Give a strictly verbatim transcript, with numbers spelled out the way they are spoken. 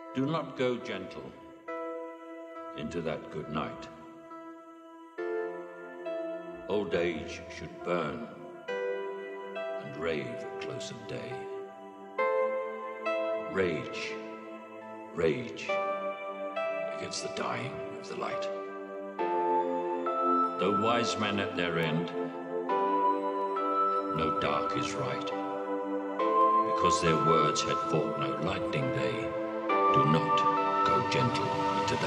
Do not go gentle into that good night. Old age should burn and rave at close of day. Rage, rage against the dying of the light. Though wise men at their end, no dark is right. Because their words had fought no lightning, they do not go gentle into that